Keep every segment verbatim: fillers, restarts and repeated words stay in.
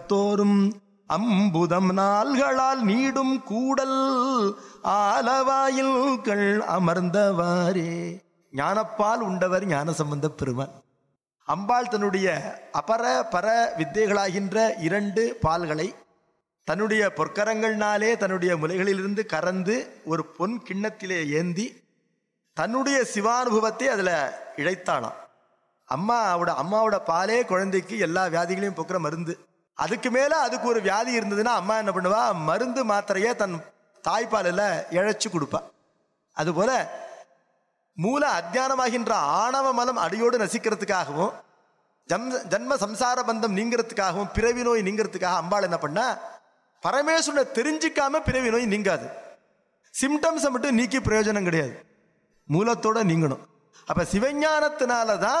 உலகத்தோறும் அம்புதம் நாள்களால் நீடும் கூடல் ஆலவாயில்கள் அமர்ந்தவாறே. ஞானப்பால் உண்டவர் ஞானசம்பந்த பெருமான். அம்பாள் தன்னுடைய அபர பர வித்தைகளாகின்ற இரண்டு பால்களை தன்னுடைய பொற்கரங்கள்னாலே தன்னுடைய முலைகளிலிருந்து கறந்து ஒரு பொன் கிண்ணத்திலே ஏந்தி தன்னுடைய சிவானுபவத்தை அதில் இழைத்தாளாம். அம்மாவோட அம்மாவோட பாலே குழந்தைக்கு எல்லா வியாதிகளையும் போக்குற மருந்து. அதுக்கு மேலே அதுக்கு ஒரு வியாதி இருந்ததுன்னா அம்மா என்ன பண்ணுவா, மருந்து மாத்திரையை தன் தாய்ப்பாலில் இழைச்சி கொடுப்பா. அதுபோல மூல அஜ்ஞானமாகின்ற ஆணவ மலம் அடியோடு நசிக்கிறதுக்காகவும் ஜம் ஜன்ம சம்சார பந்தம் நீங்கிறதுக்காகவும் பிறவி நோய் நீங்கிறதுக்காக அம்பாள் என்ன பண்ணா, பரமேஸ்வரனை தெரிஞ்சிக்காம பிறவி நோய் நீங்காது. சிம்டம்ஸை மட்டும் நீக்கி பிரயோஜனம் கிடையாது, மூலத்தோட நீங்கணும். அப்ப சிவஞானத்தினால தான்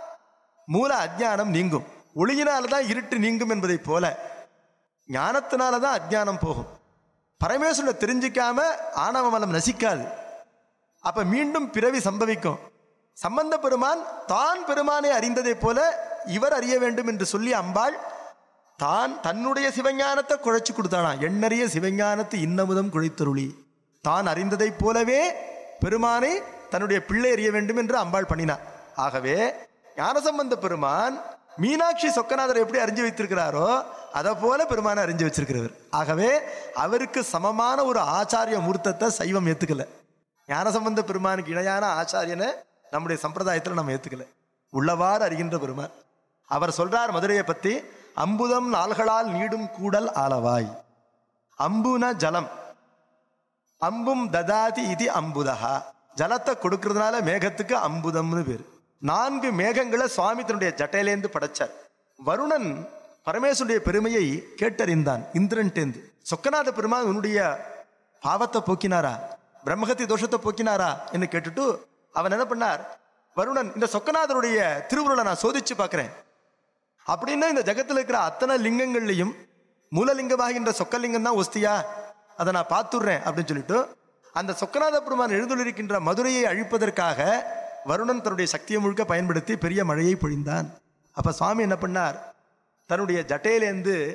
மூல அஜ்ஞானம் நீங்கும், ஒளியினால்தான் இருட்டு நீங்கும் என்பதை போல ஞானத்தினாலதான் அஜ்ஞானம் போகும். பரமேஸ்வரனை தெரிஞ்சிக்காம ஆணவ மலம் நசிக்காது. அப்ப மீண்டும் பிறவி சம்பவிக்கும். சம்பந்த பெருமான் தான் பெருமானை அறிந்ததை போல இவர் அறிய வேண்டும் என்று சொல்லி அம்பாள் தான் தன்னுடைய சிவஞானத்தை குழைச்சு கொடுத்தாளாம். எண்ணறிய சிவஞானத்து இன்னமுதம் குழைத்தருளி. தான் அறிந்ததை போலவே பெருமானை தன்னுடைய பிள்ளை அறிய வேண்டும் என்று அம்பாள் பண்ணினார். ஆகவே ஞானசம்பந்த பெருமான் மீனாட்சி சொக்கநாதரை எப்படி அறிஞ்சு வைத்திருக்கிறாரோ அதை போல பெருமானை அறிஞ்சு வச்சிருக்கிறவர். ஆகவே அவருக்கு சமமான ஒரு ஆச்சாரிய மூர்த்தத்தை சைவம் ஏத்துக்கல. ஞானசம்பந்த பெருமானுக்கு இணையான ஆச்சாரியனை நம்முடைய சம்பிரதாயத்தில் நம்ம ஏத்துக்கல. உள்ளவாறு அறிகின்ற பெருமான். அவர் சொல்றார் மதுரையை பத்தி, அம்புதம் நாள்களால் நீடும் கூடல் ஆலவாய். அம்புன ஜலம், அம்பும் ததாதி இது அம்புதஹா. ஜலத்தை கொடுக்கறதுனால மேகத்துக்கு அம்புதம்னு பேரு. நான்கு மேகங்களை சுவாமி தன்னுடைய ஜட்டையிலேந்து படைச்சார். வருணன் பரமேஸ்வருடைய பெருமையை கேட்டறிந்தான் இந்திரன் டேந்து. சொக்கநாத பெருமான் உன்னுடைய பாவத்தை போக்கினாரா, பிரம்மகத்தி தோஷத்தை போக்கினாரா என்று கேட்டுட்டு அவன் என்ன பண்ணார், வருணன் இந்த சொக்கநாதருடைய திருவுருளை நான் சோதிச்சு பார்க்கிறேன் அப்படின்னா இந்த ஜகத்தில் இருக்கிற அத்தனை லிங்கங்கள்லையும் மூலலிங்கமாகின்ற சொக்கலிங்கம் தான் ஒஸ்தியா, அதை நான் பார்த்துடுறேன் அப்படின்னு சொல்லிட்டு அந்த சொக்கநாத பெருமான் எழுந்துள்ளிருக்கின்ற மதுரையை அழிப்பதற்காக வருணன் தன்னுடைய சக்தியை முழுக்க பயன்படுத்தி பெரிய மழையை பொழிந்தான். அப்ப சுவாமி என்ன பண்ணார், தன்னுடைய ஜட்டையிலேருந்து